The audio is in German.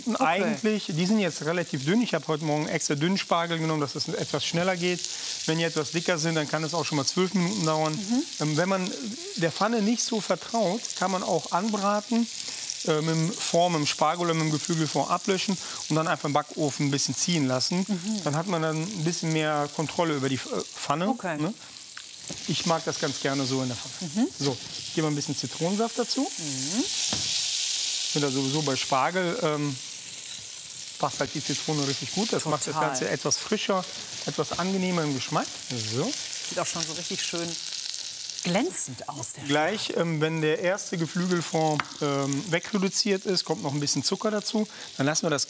Eigentlich, die sind jetzt relativ dünn. Ich habe heute Morgen extra dünnen Spargel genommen, dass es etwas schneller geht. Wenn die etwas dicker sind, dann kann es auch schon mal 12 Minuten dauern. Wenn man der Pfanne nicht so vertraut, kann man auch anbraten, mit dem Spargel oder mit dem Geflügelfond ablöschen und dann einfach im Backofen ein bisschen ziehen lassen. Dann hat man dann ein bisschen mehr Kontrolle über die Pfanne. Okay. Ne? Ich mag das ganz gerne so in der Pfanne. So, ich gebe ein bisschen Zitronensaft dazu. Ich finde sowieso bei Spargel passt halt die Zitrone richtig gut. Das macht das Ganze etwas frischer, etwas angenehmer im Geschmack. So. Sieht auch schon so richtig schön glänzend aus. Gleich, wenn der erste Geflügelfond wegreduziert ist, kommt noch ein bisschen Zucker dazu. Dann lassen wir das